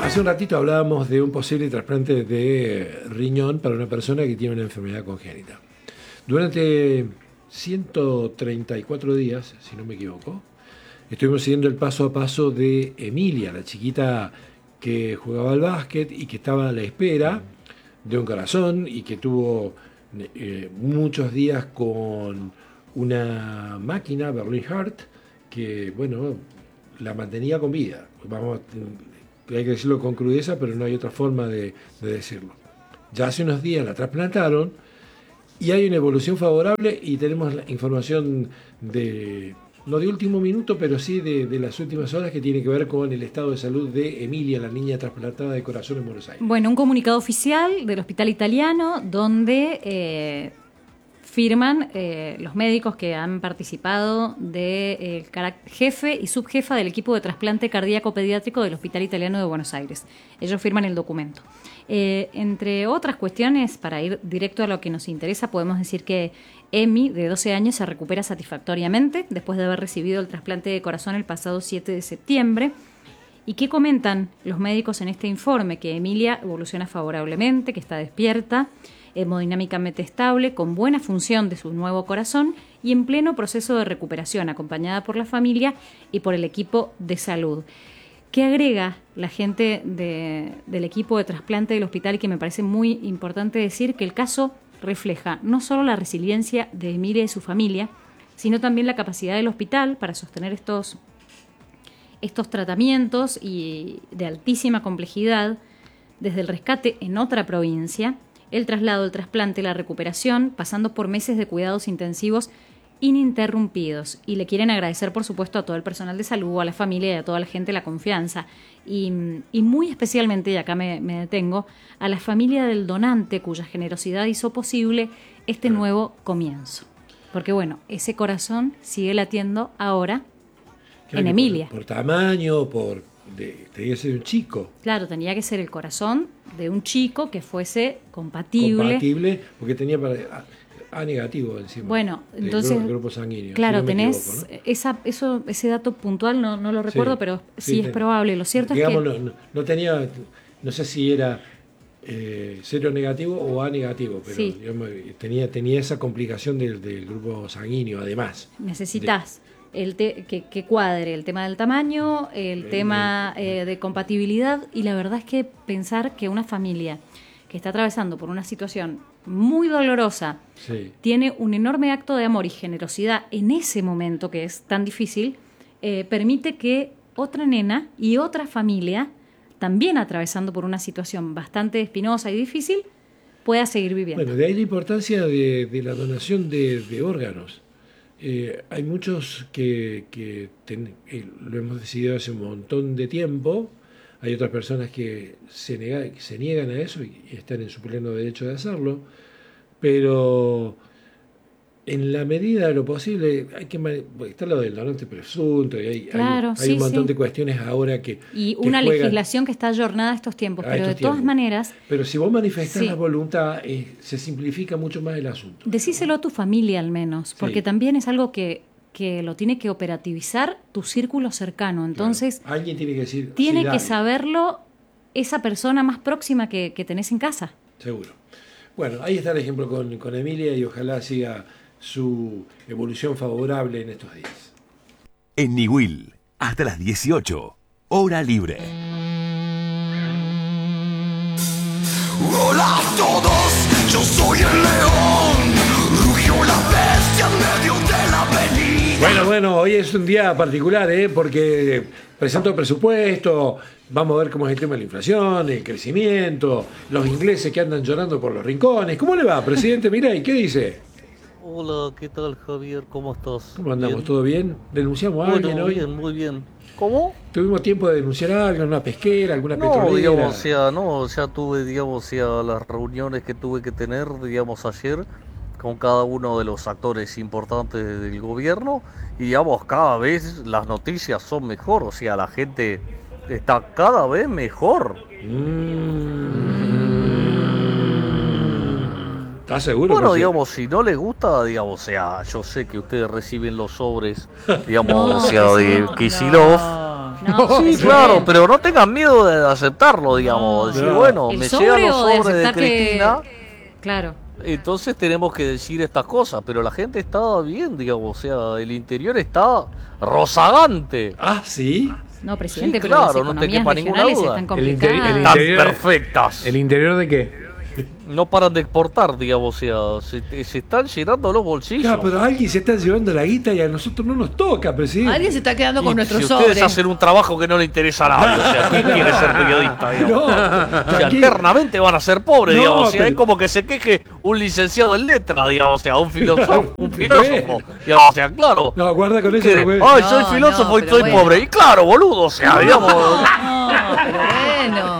Hace un ratito hablábamos de un posible trasplante de riñón para una persona que tiene una enfermedad congénita. Durante 134 días, si no me equivoco, estuvimos siguiendo el paso a paso de Emilia, la chiquita que jugaba al básquet y que estaba a la espera de un corazón y que tuvo muchos días con una máquina, Berlin Heart, que, bueno, la mantenía con vida. Hay que decirlo con crudeza, pero no hay otra forma de decirlo. Ya hace unos días la trasplantaron y hay una evolución favorable y tenemos la información no de último minuto, pero sí de las últimas horas, que tiene que ver con el estado de salud de Emilia, la niña trasplantada de corazón en Buenos Aires. Bueno, un comunicado oficial del Hospital Italiano donde firman los médicos que han participado de jefe y subjefa del equipo de trasplante cardíaco pediátrico del Hospital Italiano de Buenos Aires. Ellos firman el documento. Entre otras cuestiones, para ir directo a lo que nos interesa, podemos decir que Emi, de 12 años, se recupera satisfactoriamente después de haber recibido el trasplante de corazón el pasado 7 de septiembre. ¿Y qué comentan los médicos en este informe? Que Emilia evoluciona favorablemente, que está despierta, hemodinámicamente estable, con buena función de su nuevo corazón y en pleno proceso de recuperación, acompañada por la familia y por el equipo de salud. ¿Qué agrega la gente del equipo de trasplante del hospital? Y que me parece muy importante decir que el caso refleja no solo la resiliencia de Emilia y su familia, sino también la capacidad del hospital para sostener estos tratamientos y de altísima complejidad, desde el rescate en otra provincia, el traslado, el trasplante, la recuperación, pasando por meses de cuidados intensivos ininterrumpidos. Y le quieren agradecer, por supuesto, a todo el personal de salud, a la familia y a toda la gente la confianza. Y muy especialmente, y acá me detengo, a la familia del donante, cuya generosidad hizo posible este nuevo comienzo. Porque, bueno, ese corazón sigue latiendo ahora en Emilia. Por tamaño, tenía que ser un chico. Claro, tenía que ser el corazón de un chico que fuese compatible, porque tenía A negativo encima. Bueno, entonces el grupo sanguíneo. Claro, si no tenés equivoco, ¿no? Ese dato puntual no lo recuerdo, pero sí es probable. Lo cierto es que no tenía, no sé si era cero negativo o A negativo, pero sí, digamos, tenía esa complicación del grupo sanguíneo. Además, necesitas que cuadre el tema del tamaño, el tema de compatibilidad, y la verdad es que pensar que una familia que está atravesando por una situación muy dolorosa, sí, tiene un enorme acto de amor y generosidad en ese momento que es tan difícil, permite que otra nena y otra familia, también atravesando por una situación bastante espinosa y difícil, pueda seguir viviendo. Bueno, de ahí la importancia de la donación de órganos. Hay muchos que lo hemos decidido hace un montón de tiempo. Hay otras personas que se niegan a eso y están en su pleno derecho de hacerlo, pero en la medida de lo posible está lo del donante presunto y hay un montón de cuestiones ahora que una legislación que está ayornada a estos tiempos, pero de todas maneras. Pero si vos manifestás la voluntad, se simplifica mucho más el asunto. Decíselo a tu familia al menos, porque también es algo que lo tiene que operativizar tu círculo cercano. Entonces, claro, alguien tiene que decir, tiene que saberlo esa persona más próxima que tenés en casa. Seguro. Bueno, ahí está el ejemplo con Emilia y ojalá siga su evolución favorable en estos días. En Niwil, hasta las 18, hora libre. Hola a todos, yo soy el león, rugió la bestia en medio de la avenida. Bueno, hoy es un día particular, porque presento presupuesto, vamos a ver cómo es el tema de la inflación, el crecimiento, los ingleses que andan llorando por los rincones. ¿Cómo le va, presidente Milei? ¿Qué dice? Hola, ¿qué tal, Javier? ¿Cómo estás? ¿Cómo andamos? ¿Bien? ¿Todo bien? ¿Denunciamos a alguien hoy? Muy bien. ¿Cómo? ¿Tuvimos tiempo de denunciar algo, una pesquera, alguna petrolera? Ya tuve, las reuniones que tuve que tener, ayer con cada uno de los actores importantes del gobierno y, cada vez las noticias son mejor, la gente está cada vez mejor. ¿Estás seguro? Bueno, si no les gusta, yo sé que ustedes reciben los sobres, de Kicillof, No, Sí, presidente. claro, pero no tengan miedo de aceptarlo, digamos. Decir, No. bueno, El me sobre llegan los o de sobres de aceptar que- Cristina, Claro. entonces tenemos que decir estas cosas. Pero la gente está bien, digamos. O sea, el interior está rozagante. Ah, sí. No, presidente, Sí, pero claro, las no te economías quepa ninguna regionales duda. están El complicadas. el Tan interior- perfectas. ¿El interior de qué? No paran de exportar, digamos. O sea, se están llenando los bolsillos. Claro, pero alguien se está llevando la guita y a nosotros no nos toca, presidente. Alguien se está quedando con Y nuestro si sobre. ustedes hacen un trabajo que no le interesa a nadie, o sea, ¿quién quiere ser periodista? Digamos? No, O sea, tranquilo. eternamente van a ser pobres, No, digamos. O sea, pero- es como que se queje un licenciado en letras, digamos, o sea, un filósofo, Bueno. digamos, o sea, claro. No, guarda con eso. Que, porque- Ay, No, soy filósofo no, y pero soy bueno. pobre. Y claro, boludo, o sea, digamos. No, pero bueno.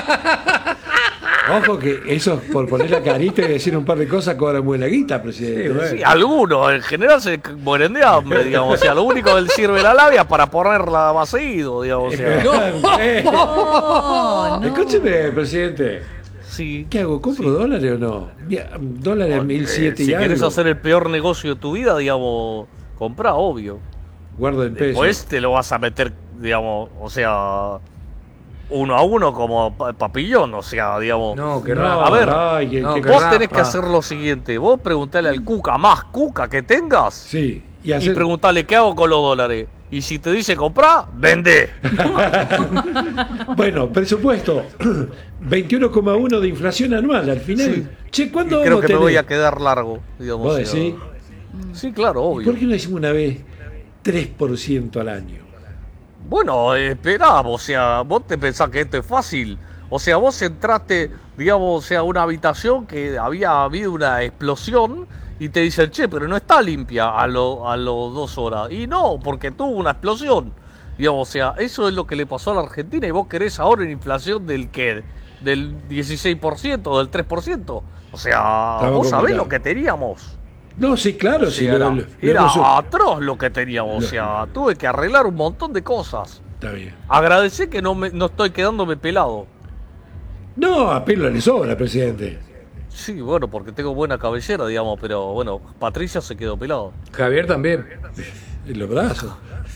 Ojo que eso, por poner la carita y decir un par de cosas, cobran buena guita, presidente. Sí, algunos, en general se mueren de hambre, digamos. O sea, lo único que le sirve la labia para ponerla más seguido, digamos. O sea, No, no. Escúcheme, presidente. sí. ¿Qué hago? ¿Compro dólares o no? Dólares a 1007 Si y quieres algo. hacer el peor negocio de tu vida, digamos, comprá, obvio. Guardo en pesos. Después te lo vas a meter, digamos, o sea, 1 a 1 como papillón, o sea, digamos. No, que No, raro. a ver, ay, no, que- que Vos rapa. tenés que hacer lo siguiente, vos preguntale al Cuca, más Cuca que tengas, Sí. Y y hacer... preguntale qué hago con los dólares. Y si te dice comprá, vende. Bueno, presupuesto. 21,1 de inflación anual al final. Sí. Che, ¿cuándo Creo vamos que a me voy a tener? quedar largo, digamos. ¿Vos o sea. decís? Sí, claro, ¿Y obvio. por qué no decimos una vez 3% al año? Bueno, esperá, o sea, vos te pensás que esto es fácil. O sea, vos entraste, digamos, o sea, a una habitación que había habido una explosión y te dicen, che, pero no está limpia a los 2 horas. Y no, porque tuvo una explosión. Digamos, o sea, eso es lo que le pasó a la Argentina y vos querés ahora una inflación del qué, del 16%, del 3%. O sea, Estaba vos sabés complicado. lo que teníamos. No, sí, claro. O Sí, sea, era lo era hemos- atroz lo que teníamos. O sea, tuve que arreglar un montón de cosas. Está bien. Agradecer que no estoy quedándome pelado. No, a pelo le sobra, presidente. Sí, bueno, porque tengo buena cabellera, digamos, pero bueno, Patricia se quedó pelado. Javier también. En los brazos.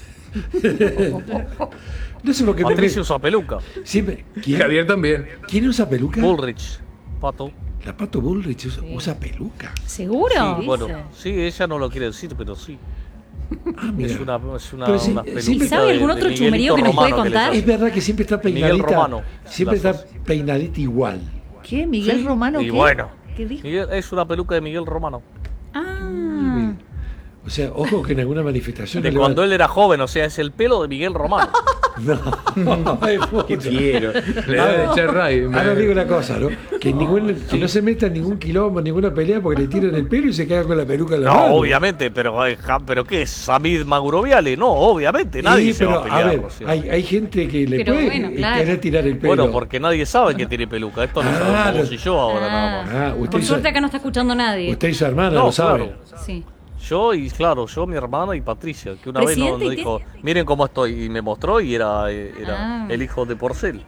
No sé por qué Patricia usa peluca. siempre. Javier también. ¿Quién usa peluca? Bullrich, Pato. La Pato Bullrich usa peluca. ¿Seguro? Sí, bueno, sí, ella no lo quiere decir, pero sí. Ah, mira. Es una Pero sí, peluca siempre- ¿Y sabe algún otro Miguelito chumerío que nos puede Romano le contar? llama. Es verdad que siempre está Miguel peinadita. Romano. Siempre Las está peinadita igual. ¿Qué? ¿Miguel Romano? Y ¿qué? bueno, ¿Qué dijo? Es una peluca de Miguel Romano. Ah, O sea, ojo que en alguna manifestación. De no le cuando va- él era joven, o sea, es el pelo de Miguel Romano. No, es Qué mucho. fiero. Le A debe ver, echar ray. Ahora digo una cosa, ¿no? Que no se meta en ningún quilombo, ninguna pelea porque le tiran el pelo y se queda con la peluca en la No, mano. obviamente, pero ¿qué es? ¿Samid Maguroviale? No, obviamente, nadie Sí, se va pero a pelear. ver, o sea. hay gente que le Pero puede bueno, claro. querer tirar el pelo. Bueno, porque nadie sabe que tiene peluca. Esto lo Ah, sabemos vos lo- y yo ahora nada más. Ah, usted por y su- suerte acá no está escuchando nadie. Usted y su hermana No, lo saben. claro. Sí. Yo y claro, yo, mi hermana y Patricia, que una vez Presidente, nos ¿y qué? dijo, miren cómo estoy, y me mostró y era Ah. el hijo de Porcel.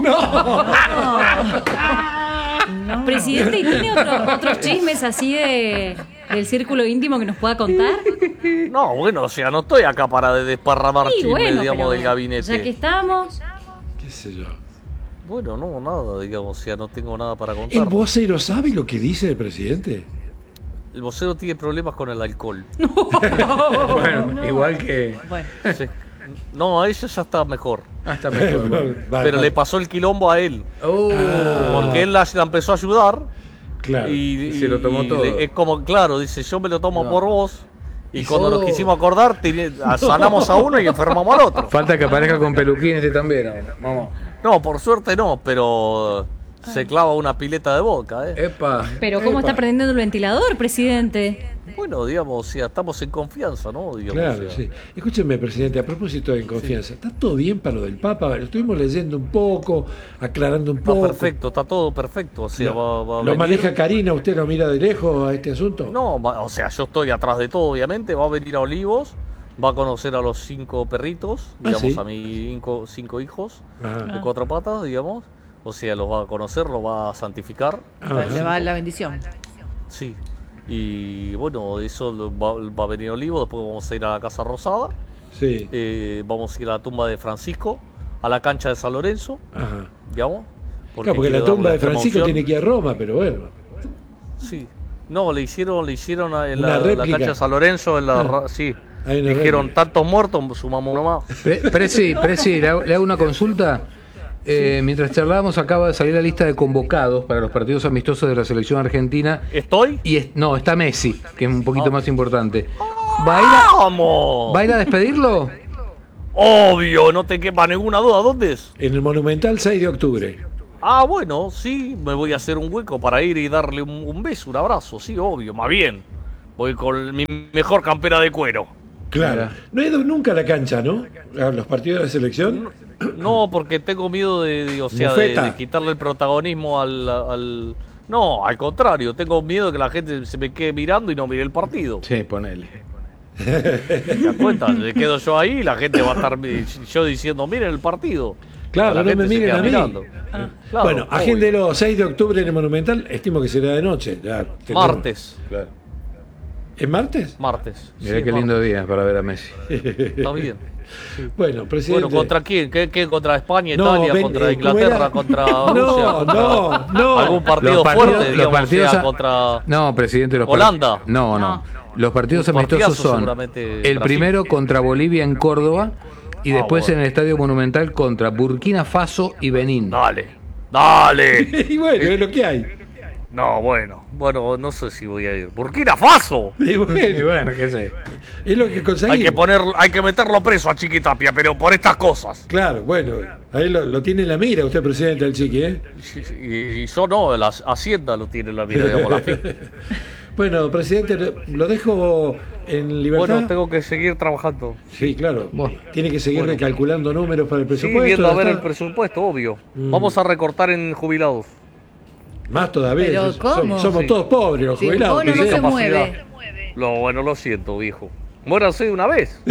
Presidente, ¿y tiene otros chismes así del círculo íntimo que nos pueda contar? No, bueno, o sea, no estoy acá para desparramar Sí, chismes, bueno, digamos, pero del gabinete. ya que estamos, ¿Qué sé yo? Bueno, no, nada, digamos, o sea, no tengo nada para contar. ¿El vocero sabe lo que dice el presidente? El vocero tiene problemas con el alcohol. Bueno, igual que. Bueno, Sí. No, a ella ya está mejor. Hasta mejor. bueno. Pero le pasó el quilombo a él. Oh, Porque él la empezó a ayudar. Claro. Y se lo tomó todo. Es como, claro, dice, yo me lo tomo No. por vos. Y cuando Oh. nos quisimos acordar, sanamos a uno y enfermamos al otro. Falta que aparezca con peluquín este también. ahora. Vamos. No, por suerte no, pero se clava una pileta de vodka, ¿eh? Epa. pero ¿cómo está prendiendo el ventilador, presidente? Bueno, digamos, o sea, estamos en confianza, ¿no? Digamos, Claro, o sea. sí. Escúcheme, presidente, a propósito de confianza, ¿está todo bien para lo del Papa? Lo estuvimos leyendo un poco, aclarando un Está poco. perfecto, está todo perfecto. O sea, va a ¿Lo venir. maneja Karina? ¿Usted lo mira de lejos a este asunto? No, o sea, yo estoy atrás de todo, obviamente. Va a venir a Olivos, va a conocer a los 5 perritos, digamos, sí. a mis 5 hijos Ajá. de 4 patas, digamos. O sea, los va a conocer, los va a santificar. Ajá. le va la bendición. Sí. Y bueno, eso va a venir a Olivos, después vamos a ir a la Casa Rosada. Sí. Vamos a ir a la tumba de Francisco, a la cancha de San Lorenzo, Ajá. digamos. Claro, porque la quiero tumba darle de Francisco emoción. tiene que ir a Roma, pero bueno. Sí. No, le hicieron en Una la réplica. cancha de San Lorenzo, sí. Hay una Dijeron réplica. tantos muertos, sumamos uno más. Presi, le hago una consulta. Mientras charlábamos, acaba de salir la lista de convocados para los partidos amistosos de la selección argentina. ¿Estoy? No, está Messi, que es un poquito más importante. ¡Vamos! ¿Va a ir a despedirlo? Obvio, no te quepa ninguna duda. ¿Dónde es? En el Monumental 6 de octubre. Ah, bueno, sí, me voy a hacer un hueco para ir y darle un beso, un abrazo, sí, obvio, más bien. Voy con mi mejor campera de cuero. Claro. Mira. No he ido nunca a la cancha, ¿no? A los partidos de la selección. No, porque tengo miedo de Mufeta. quitarle el protagonismo al... No, al contrario, tengo miedo de que la gente se me quede mirando y no mire el partido. Sí, ponele. ¿Te das cuenta? Me quedo yo ahí y la gente va a estar yo diciendo, miren el partido. Claro, La no gente me se miren queda a mí. mirando. Claro, Bueno, obvio. agéndelo 6 de octubre en el Monumental. Estimo que será de noche. Ya tenemos- Martes. ¿Es martes? Martes. Mirá Sí, qué lindo martes. día para ver a Messi. Está bien. Bueno, presidente. Bueno, ¿contra quién? ¿Qué contra España, No, Italia, contra ¿cómo Inglaterra, era? contra No, Rusia? no. ¿Algún partido Los partidos- fuerte, los digamos, partidos sea a- contra... No, presidente, ¿Holanda? No. Los partidos Un amistosos partidazo son seguramente el Brasil. primero contra Bolivia en Córdoba y después bueno. en el Estadio Monumental contra Burkina Faso y Benín. Dale. Y bueno, es lo que hay. No, bueno, no sé si voy a ir. ¡Burkina Faso! Y bueno, qué sé. es lo que conseguimos. Hay que meterlo preso a Chiquitapia, pero por estas cosas. Claro, bueno, ahí lo tiene en la mira usted, presidente del Chiqui, ¿eh? Y yo no, la Hacienda lo tiene en la mira, digamos, la FIP. Bueno, presidente, lo dejo en libertad. Bueno, tengo que seguir trabajando. Sí, claro. Bueno. Tiene que seguir Bueno. recalculando números para el Sí, presupuesto. viendo a ver ¿ya el está? presupuesto, obvio. Vamos a recortar en jubilados. Más todavía. Pero, ¿cómo? Somos Sí. todos pobres los Si el jubilados. bono ¿qué no sé? se Capacidad. mueve. Bueno, lo siento, viejo. Muéranse de una vez.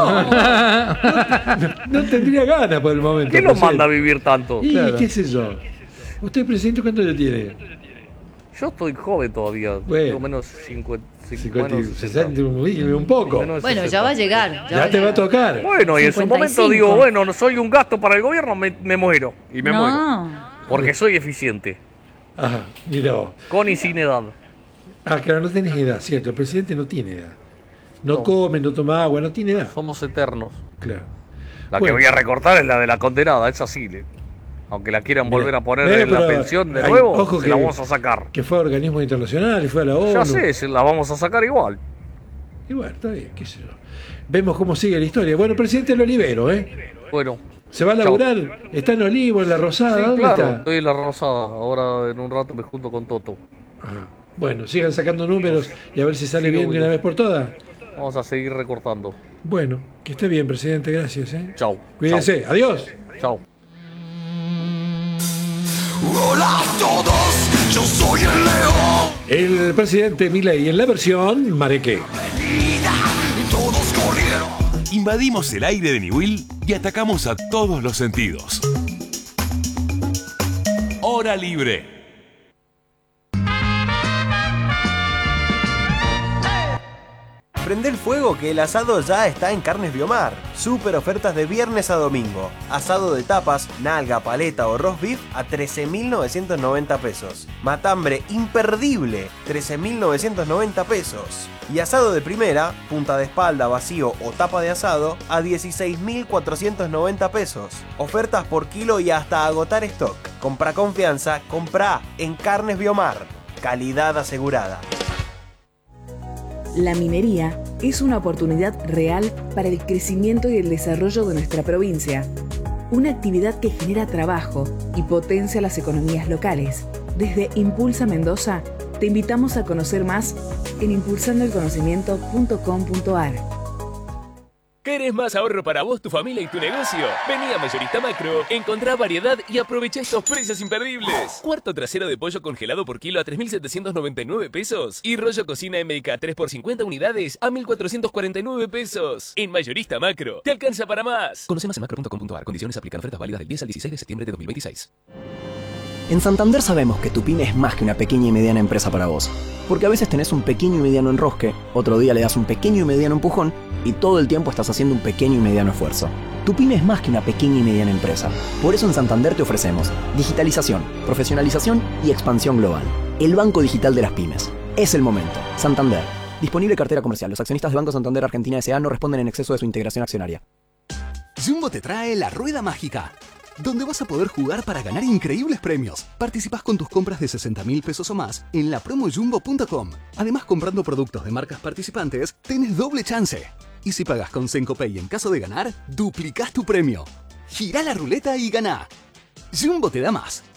No tendría ganas por el momento. ¿Quién los presidente. manda a vivir tanto? Y Claro. qué sé yo. ¿Usted, presidente, cuánto le tiene? Yo estoy joven todavía. Bueno. Tengo menos 50, 50, menos 60, un poco. menos Bueno, 60. ya va a llegar. Ya te va a tocar. Bueno, y en su 55. momento digo, bueno, no soy un gasto para el gobierno, me muero. Y me muero. No. Porque soy eficiente. Ajá, mira vos. Con y sin edad. Ah, claro, no tenés edad, cierto. El presidente no tiene edad. No No. come, no toma agua, no tiene edad. Somos eternos. Claro. La Bueno. que voy a recortar es la de la condenada, esa sí. Aunque la quieran Mira. volver a poner en la Pero pensión de hay- nuevo, ojo se que- la vamos a sacar. Que fue a organismos internacionales, fue a la ONU. Ya sé, se la vamos a sacar igual. Y bueno, está bien, qué sé yo. Vemos cómo sigue la historia. Bueno, presidente, lo libero, ¿eh? Bueno, ¿Se va a laburar? ¿Está en Olivo, en La Rosada? sí, ¿Dónde claro, está? estoy en la Rosada. Ahora en un rato me junto con Toto. Ajá. Bueno, sigan sacando números y a ver si sale Sí, bien de obvio. una vez por todas. Vamos a seguir recortando. Bueno, que esté bien, presidente, gracias. Chau. Cuídense, adiós. Chau. Hola a todos, yo soy el león. El presidente Milei en la versión Marequé. Venida, todos corrieron. Invadimos el aire de Niwil y atacamos a todos los sentidos. Hora libre. Prende el fuego que el asado ya está en Carnes Biomar. Super ofertas de viernes a domingo. Asado de tapas, nalga, paleta o roast beef a 13.990 pesos. Matambre imperdible, 13.990 pesos. Y asado de primera, punta de espalda, vacío o tapa de asado a 16.490 pesos. Ofertas por kilo y hasta agotar stock. Compra confianza, compra en Carnes Biomar. Calidad asegurada. La minería es una oportunidad real para el crecimiento y el desarrollo de nuestra provincia. Una actividad que genera trabajo y potencia las economías locales. Desde Impulsa Mendoza, te invitamos a conocer más en impulsandoelconocimiento.com.ar. ¿Querés más ahorro para vos, tu familia y tu negocio? Vení a Mayorista Macro, encontrá variedad y aprovecha estos precios imperdibles. Cuarto trasero de pollo congelado por kilo a 3.799 pesos. Y rollo cocina MK 3 por 50 unidades a 1.449 pesos. En Mayorista Macro, te alcanza para más. Conoce más en macro.com.ar. Condiciones aplican. Ofertas válidas del 10 al 16 de septiembre de 2026. En Santander sabemos que tu pyme es más que una pequeña y mediana empresa para vos. Porque a veces tenés un pequeño y mediano enrosque, otro día le das un pequeño y mediano empujón y todo el tiempo estás haciendo un pequeño y mediano esfuerzo. Tu pyme es más que una pequeña y mediana empresa. Por eso en Santander te ofrecemos digitalización, profesionalización y expansión global. El banco digital de las pymes. Es el momento. Santander. Disponible cartera comercial. Los accionistas de Banco Santander Argentina S.A. no responden en exceso de su integración accionaria. Jumbo te trae la Rueda Mágica, donde vas a poder jugar para ganar increíbles premios. Participás con tus compras de 60.000 pesos o más en la promojumbo.com. Además, comprando productos de marcas participantes, tenés doble chance. Y si pagás con Sencopay en caso de ganar, duplicás tu premio. Girá la ruleta y ganá. Jumbo te da más.